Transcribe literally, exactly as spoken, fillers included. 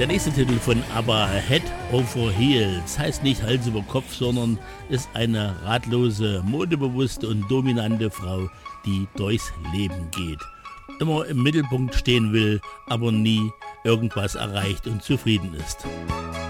Der nächste Titel von ABBA, Head Over Heels, heißt nicht Hals über Kopf, sondern ist eine ratlose, modebewusste und dominante Frau, die durchs Leben geht. Immer im Mittelpunkt stehen will, aber nie irgendwas erreicht und zufrieden ist.